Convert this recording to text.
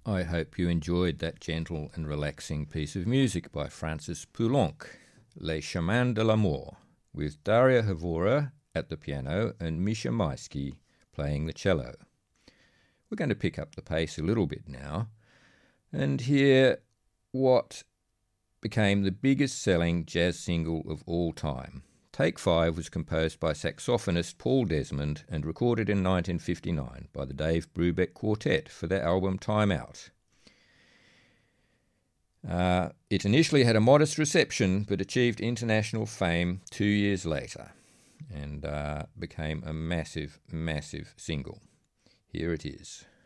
I hope you enjoyed that gentle and relaxing piece of music by Francis Poulenc, Les Chemins de l'Amour, with Daria Havora at the piano and Misha Maisky playing the cello. We're going to pick up the pace a little bit now and hear what became the biggest selling jazz single of all time. Take 5 was composed by saxophonist Paul Desmond and recorded in 1959 by the Dave Brubeck Quartet for their album Time Out. It initially had a modest reception but achieved international fame 2 years later and became a massive, massive single. Here it is.